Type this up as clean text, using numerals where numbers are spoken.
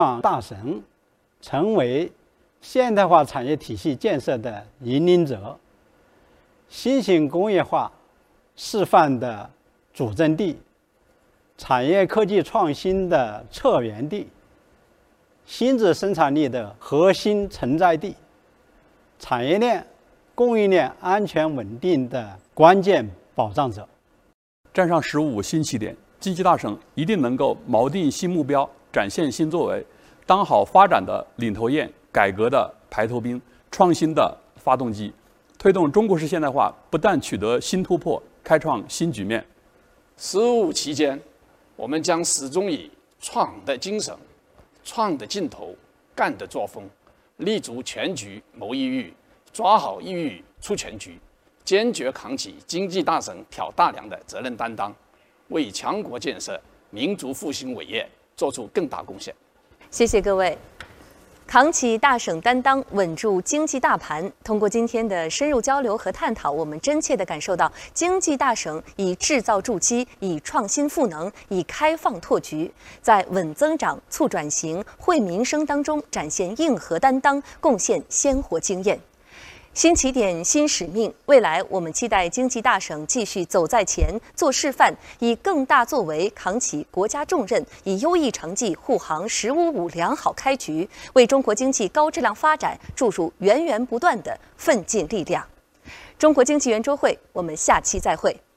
大省，成为现代化产业体系建设的引领者，新型工业化示范的主阵地，产业科技创新的策源地，新质生产力的核心承载地，产业链、供应链安全稳定的关键保障者。 站上15新起点，经济大省一定能够锚定新目标，展现新作为，当好发展的领头雁，改革的排头兵，创新的发动机，推动中国式现代化不但取得新突破，开创新局面。 15期间，我们将始终以创的精神、创的劲头、干的作风，立足全局谋一域，抓好一域出全局，坚决扛起经济大省挑大梁的责任担当，为强国建设、民族复兴伟业做出更大贡献。 谢谢各位。扛起大省担当，稳住经济大盘。通过今天的深入交流和探讨，我们真切地感受到经济大省以制造筑基，以创新赋能，以开放拓局，在稳增长、促转型、惠民生当中展现硬核担当，贡献鲜活经验。新起点，新使命。未来，我们期待经济大省继续走在前，做示范，以更大作为扛起国家重任，以优异成绩护航“15+5”良好开局，为中国经济高质量发展注入源源不断的奋进力量。中国经济圆桌会，我们下期再会。